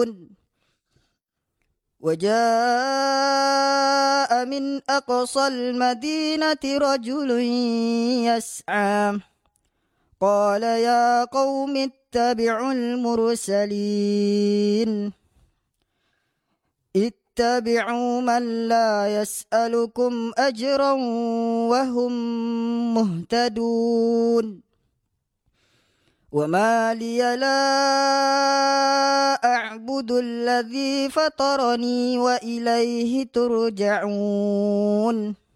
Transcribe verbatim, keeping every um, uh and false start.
وجاء من أقصى المدينة رجل يسعى قال يا قوم اتبعوا المرسلين اتبعوا من لا يسألكم أجرا وهم مهتدون وما لي لا أعبد الذي فطرني وإليه ترجعون